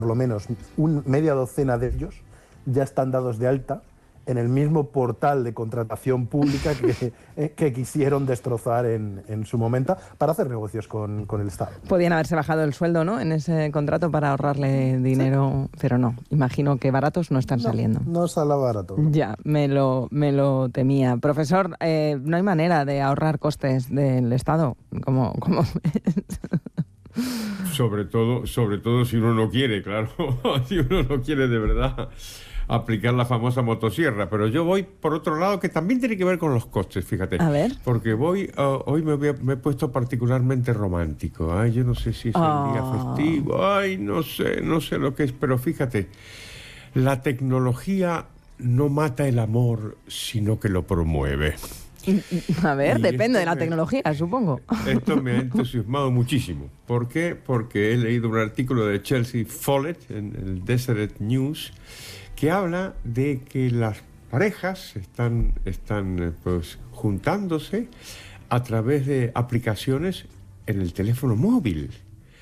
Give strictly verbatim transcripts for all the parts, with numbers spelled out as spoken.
por lo menos un, media docena de ellos ya están dados de alta en el mismo portal de contratación pública que, eh, que quisieron destrozar en, en su momento para hacer negocios con, con el Estado. Podían haberse bajado el sueldo, ¿no?, en ese contrato para ahorrarle dinero, sí. Pero no, imagino que baratos no están no, saliendo. No sale barato. Ya, me lo, me lo temía. Profesor, eh, no hay manera de ahorrar costes del Estado, como... como... Sobre todo, sobre todo si uno no quiere, claro, si uno no quiere de verdad aplicar la famosa motosierra. Pero yo voy por otro lado, que también tiene que ver con los costes, fíjate. A ver. Porque voy, uh, hoy me, voy a, me he puesto particularmente romántico. Ay, yo no sé si es oh. el día festivo. Ay, no sé, no sé lo que es. Pero fíjate, la tecnología no mata el amor, sino que lo promueve. A ver, y depende de la me, tecnología, supongo. Esto me ha entusiasmado muchísimo. ¿Por qué? Porque he leído un artículo de Chelsea Follett en el Deseret News que habla de que las parejas están, están pues, juntándose a través de aplicaciones en el teléfono móvil.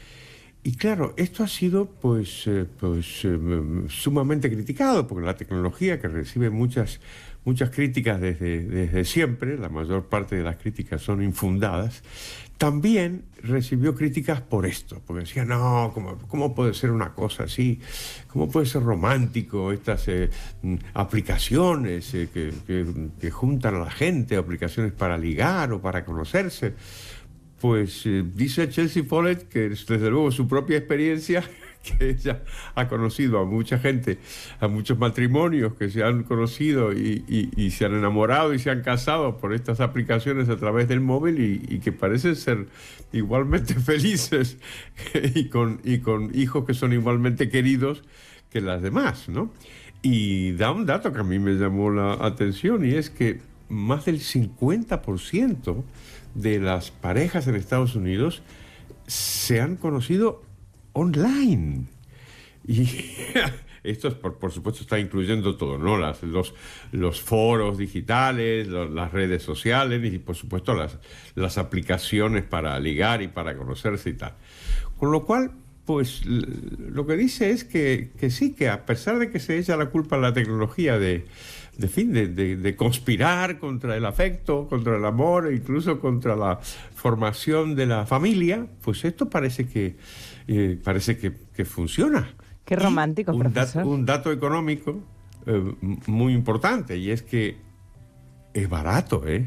Y claro, esto ha sido pues, eh, pues eh, sumamente criticado, porque la tecnología, que recibe muchas, muchas críticas desde, desde siempre, la mayor parte de las críticas son infundadas, también recibió críticas por esto, porque decía, no, ¿cómo, cómo puede ser una cosa así? ¿Cómo puede ser romántico estas eh, aplicaciones eh, que, que, que juntan a la gente, aplicaciones para ligar o para conocerse? Pues eh, dice Chelsea Follett que desde luego su propia experiencia, que ella ha conocido a mucha gente, a muchos matrimonios que se han conocido y, y, y se han enamorado y se han casado por estas aplicaciones a través del móvil y, y que parecen ser igualmente felices y con, y con hijos que son igualmente queridos que las demás, ¿no? Y da un dato que a mí me llamó la atención, y es que más del cincuenta por ciento de las parejas en Estados Unidos se han conocido online. Y esto, por, por supuesto, está incluyendo todo, ¿no? Las, los, los foros digitales, los, las redes sociales y, por supuesto, las, las aplicaciones para ligar y para conocerse y tal. Con lo cual, pues, lo que dice es que, que sí, que a pesar de que se echa la culpa a la tecnología de... de fin, de, de, de conspirar contra el afecto, contra el amor e incluso contra la formación de la familia, pues esto parece que eh, parece que, que funciona. Qué romántico, un profesor. Dato, un dato económico eh, muy importante, y es que es barato, ¿eh?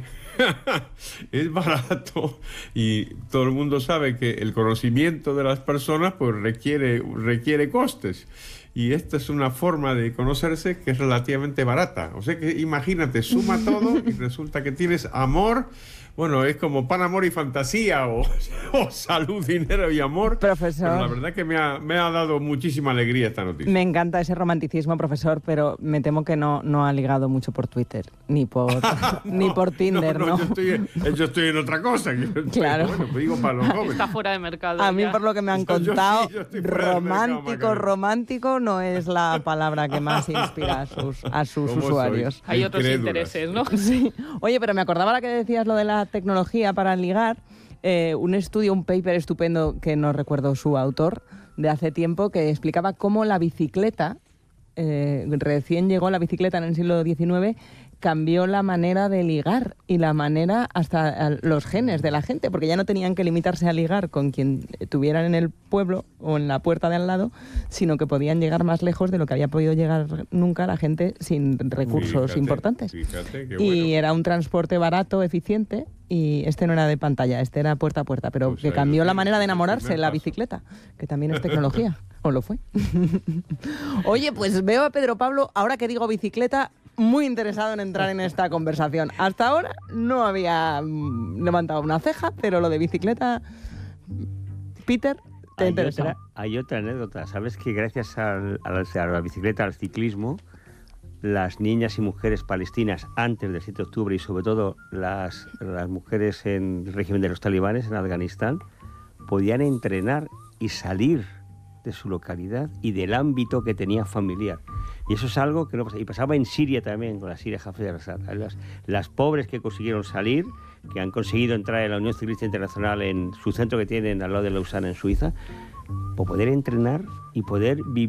Es barato, y todo el mundo sabe que el conocimiento de las personas pues requiere, requiere costes. Y esta es una forma de conocerse que es relativamente barata. O sea que imagínate, suma todo y resulta que tienes amor. Bueno, es como pan, amor y fantasía, o, o salud, dinero y amor. Profesor. Pero la verdad que me ha, me ha dado muchísima alegría esta noticia. Me encanta ese romanticismo, profesor, pero me temo que no, no ha ligado mucho por Twitter, ni por, no, ni por Tinder, ¿no? No, no, yo estoy, yo estoy en otra cosa. Claro. Bueno, pues digo para los jóvenes. Está fuera de mercado. A mí, ya. por lo que me han Yo contado, sí, yo estoy romántico, mercado, romántico no es la palabra que más inspira a sus, a sus usuarios. Sois? Hay otros Incrédulas. intereses, ¿no? Sí. Oye, pero me acordaba la que decías lo de la tecnología para ligar. Eh, un estudio, un paper estupendo que no recuerdo su autor, de hace tiempo, que explicaba cómo la bicicleta, eh, recién llegó la bicicleta en el siglo diecinueve, cambió la manera de ligar y la manera, hasta los genes de la gente, porque ya no tenían que limitarse a ligar con quien tuvieran en el pueblo o en la puerta de al lado, sino que podían llegar más lejos de lo que había podido llegar nunca la gente sin recursos Fíjate, importantes. fíjate, qué Y bueno. era un transporte barato, eficiente, y este no era de pantalla, este era puerta a puerta, pero Pues que ahí cambió lo la tienes, manera de el enamorarse, primer la paso. bicicleta, que también es tecnología, o lo fue. Oye, pues veo a Pedro Pablo, ahora que digo bicicleta, muy interesado en entrar en esta conversación. Hasta ahora no había mm, levantado una ceja, pero lo de bicicleta, Peter, te Hay interesa. otra, hay otra anécdota. Sabes que gracias al- a la, a la bicicleta, al ciclismo, las niñas y mujeres palestinas antes del siete de octubre, y sobre todo las, las mujeres en el régimen de los talibanes en Afganistán, podían entrenar y salir de su localidad y del ámbito que tenía familiar. Y eso es algo que no pasa. Y pasaba en Siria también, con la Siria Hafez al-Assad. Las, las pobres que consiguieron salir, que han conseguido entrar en la Unión Ciclista Internacional en su centro que tienen al lado de Lausana, en Suiza, por poder entrenar y poder vivir